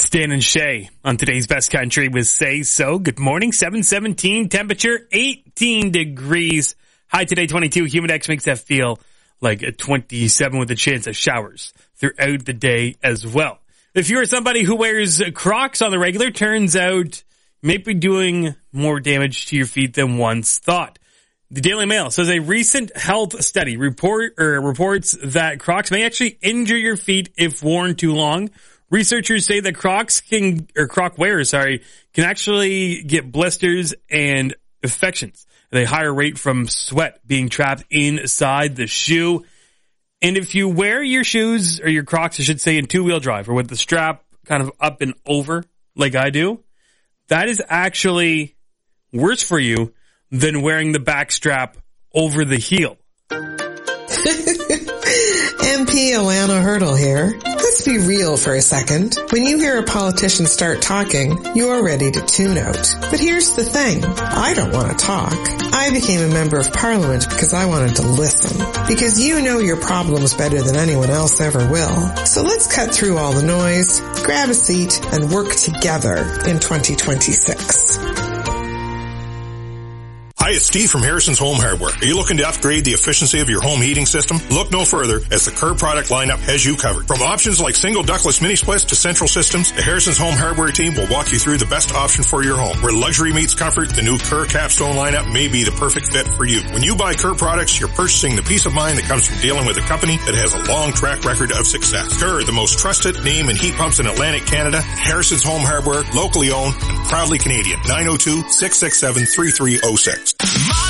It's Dan and Shay on today's Best Country with Say So. Good morning, 7:17, temperature 18 degrees. High today, 22. Humidex makes that feel like a 27 with a chance of showers throughout the day as well. If you're somebody who wears Crocs on the regular, turns out you may be doing more damage to your feet than once thought. The Daily Mail says a recent health study reports that Crocs may actually injure your feet if worn too long. Researchers say that Croc wearers can actually get blisters and infections at a higher rate from sweat being trapped inside the shoe. And if you wear your shoes, or your Crocs, I should say, in two-wheel drive or with the strap kind of up and over like I do, that is actually worse for you than wearing the back strap over the heel. MP Alana Hurdle here. Let's be real for a second. When you hear a politician start talking, you're ready to tune out. But here's the thing. I don't want to talk. I became a member of parliament because I wanted to listen. Because you know your problems better than anyone else ever will. So let's cut through all the noise, grab a seat, and work together in 2026. Hi, it's Steve from Harrison's Home Hardware. Are you looking to upgrade the efficiency of your home heating system? Look no further, as the Kerr product lineup has you covered. From options like single ductless mini splits to central systems, the Harrison's Home Hardware team will walk you through the best option for your home. Where luxury meets comfort, the new Kerr Capstone lineup may be the perfect fit for you. When you buy Kerr products, you're purchasing the peace of mind that comes from dealing with a company that has a long track record of success. Kerr, the most trusted name in heat pumps in Atlantic Canada. Harrison's Home Hardware, locally owned and proudly Canadian. 902-667-3306.